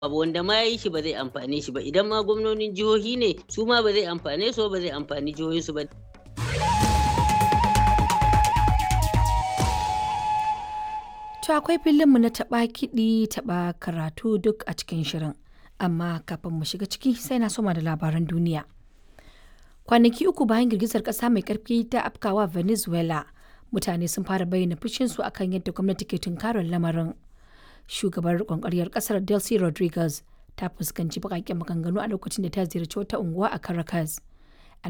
abu wanda ma ya yi shi ba zai amfane shi ba, idan ma gwamnonin jihohi ne su ma ba zai amfane su ba zai amfani jihohinsu ba. To akwai filinmu na taɓa kiɗi taɓa karatu duk a cikin shirin, amma kafin mu shiga ciki sai na soma da labaran duniya. Kwanaki uku bayan girgizar ƙasa mai ƙarfi ta afkawa Venezuela, mutane sun fara bayyana fushinsu akan yadda gwamnati ke tunkarar lamarin. Shugabar riƙon ƙwaryar ƙasar Delcy Rodriguez ta fuskanci baƙaƙen maganganu a lokacin da ta ziyarci wata unguwa a Caracas.